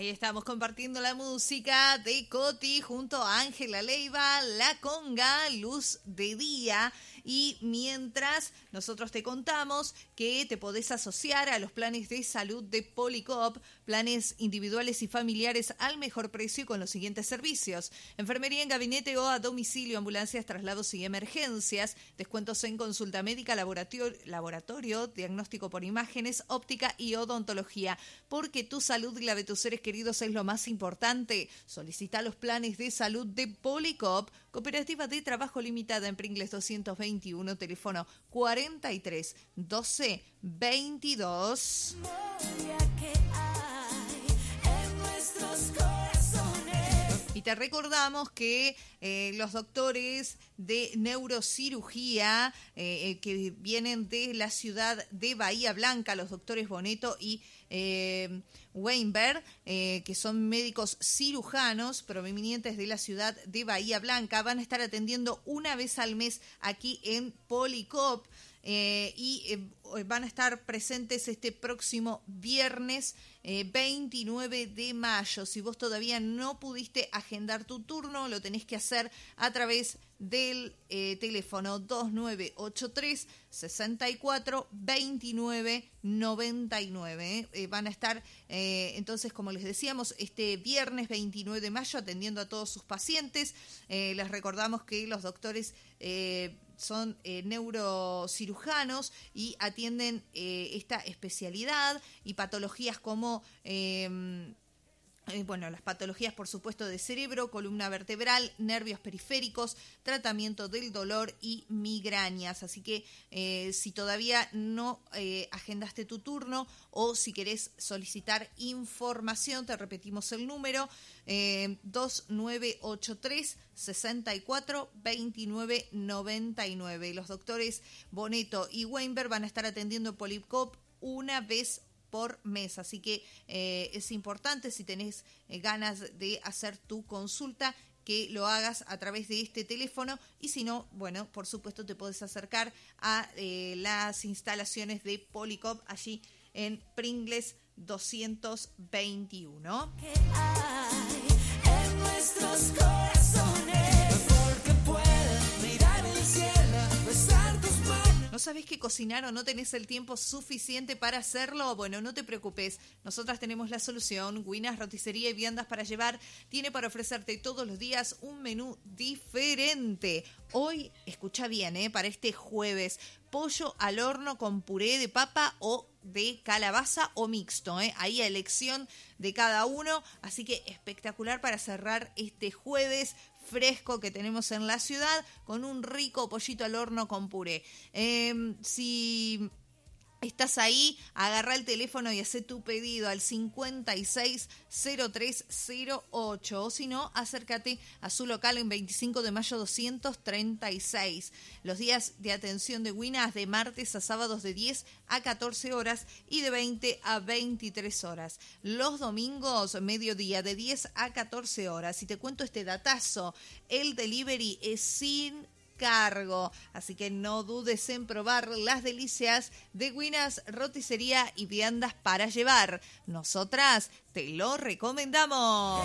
Ahí estamos compartiendo la música de Coti junto a Ángela Leiva, La Conga, Luz de Día. Y mientras nosotros te contamos que te podés asociar a los planes de salud de Policop, planes individuales y familiares al mejor precio y con los siguientes servicios: enfermería en gabinete o a domicilio, ambulancias, traslados y emergencias, descuentos en consulta médica, laboratorio, diagnóstico por imágenes, óptica y odontología. Porque tu salud y la de tus seres queridos es lo más importante. Solicita los planes de salud de Policop, Cooperativa de Trabajo Limitada en Pringles 221, teléfono 43 12 22. Y te recordamos que los doctores de neurocirugía que vienen de la ciudad de Bahía Blanca, los doctores Boneto y Weinberg, que son médicos cirujanos provenientes de la ciudad de Bahía Blanca, van a estar atendiendo una vez al mes aquí en Policop. Van a estar presentes este próximo viernes 29 de mayo. Si vos todavía no pudiste agendar tu turno, lo tenés que hacer a través del teléfono 2983 64 29 99. Van a estar entonces, como les decíamos, este viernes 29 de mayo atendiendo a todos sus pacientes. Les recordamos que los doctores son neurocirujanos y atienden esta especialidad y patologías como las patologías, por supuesto, de cerebro, columna vertebral, nervios periféricos, tratamiento del dolor y migrañas. Así que si todavía no agendaste tu turno o si querés solicitar información, te repetimos el número 2983 64 29 99. Los doctores Boneto y Weinberg van a estar atendiendo Policop una vez por mes, así que es importante, si tenés ganas de hacer tu consulta, que lo hagas a través de este teléfono, y si no, bueno, por supuesto te podés acercar a las instalaciones de Policop allí en Pringles 221. ¿Qué hay en nuestros corazones? Porque puedes mirar el cielo, besar tus manos. ¿No sabés qué cocinar o no tenés el tiempo suficiente para hacerlo? Bueno, no te preocupes. Nosotras tenemos la solución. Guinas, Roticería y Viandas para Llevar tiene para ofrecerte todos los días un menú diferente. Hoy, escucha bien, para este jueves, pollo al horno con puré de papa o de calabaza o mixto, ahí a elección de cada uno. Así que espectacular para cerrar este jueves fresco que tenemos en la ciudad con un rico pollito al horno con puré. Si estás ahí, agarrá el teléfono y hacé tu pedido al 560308, o si no, acércate a su local en 25 de mayo 236. Los días de atención de Guinas de martes a sábados de 10 a 14 horas y de 20 a 23 horas. Los domingos, mediodía, de 10 a 14 horas. Y te cuento este datazo: el delivery es sin cargo, así que no dudes en probar las delicias de Guinas, Roticería y Viandas para Llevar. Nosotras te lo recomendamos.